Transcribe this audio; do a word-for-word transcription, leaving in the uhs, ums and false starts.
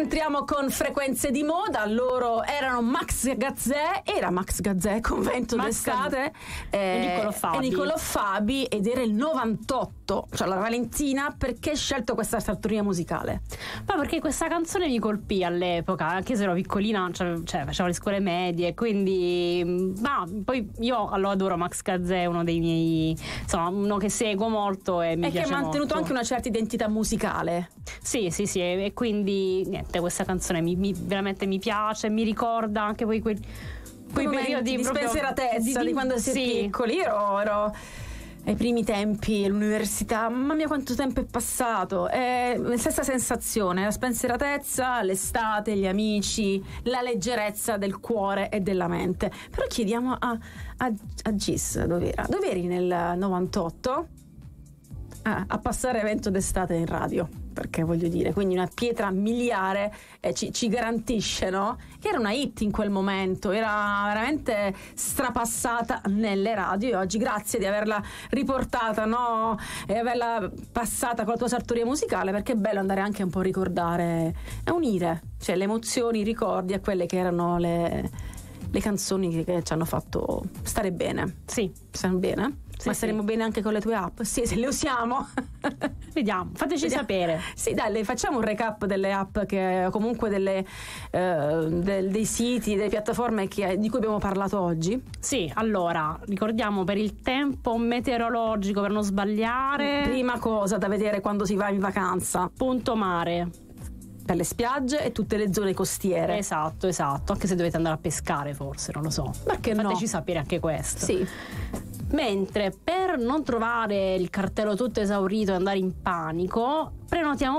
rientriamo con Frequenze di Moda. Loro erano Max Gazzè, era Max Gazzè, Convento Max d'estate, eh, e Niccolò Fabi. E Niccolò Fabi, ed era il novantotto, cioè la Valentina. Perché hai scelto questa sartoria musicale? Ma perché questa canzone mi colpì all'epoca, anche se ero piccolina, cioè, cioè facevo le scuole medie, quindi ma poi io lo adoro. Max Gazzè è uno dei miei, insomma, uno che seguo molto e mi e piace molto. E che ha mantenuto anche una certa identità musicale. Sì, sì, sì, e quindi niente, questa canzone mi, mi veramente mi piace, mi ricorda anche poi quei, quei periodi di proprio spensieratezza, di, di quando si è sì. piccoli. Io ero ai primi tempi all'università, mamma mia quanto tempo è passato, è la stessa sensazione, la spensieratezza, l'estate, gli amici, la leggerezza del cuore e della mente. Però chiediamo a, a, a Gis dov'era, dov'eri nel novantotto? Ah, a passare evento d'estate in radio, perché voglio dire, quindi una pietra miliare eh, ci, ci garantisce, no? Che era una hit in quel momento, era veramente strapassata nelle radio, e oggi grazie di averla riportata, no? E averla passata con la tua sartoria musicale, perché è bello andare anche un po' a ricordare, a unire, cioè le emozioni, i ricordi a quelle che erano le, le canzoni che ci hanno fatto stare bene. Sì, stanno bene? Sì, ma staremo sì. bene anche con le tue app? Sì, se le usiamo. Vediamo, fateci Vediamo. sapere. Sì, dai, le facciamo un recap delle app, che comunque delle, eh, del, dei siti, delle piattaforme che, di cui abbiamo parlato oggi. Sì, allora, ricordiamo per il tempo meteorologico, per non sbagliare. Prima cosa da vedere quando si va in vacanza. Punto mare. Per le spiagge e tutte le zone costiere. Esatto, esatto. Anche se dovete andare a pescare, forse, non lo so. Perché no? Fateci sapere anche questo. Sì. Mentre per non trovare il cartello tutto esaurito e andare in panico, prenotiamo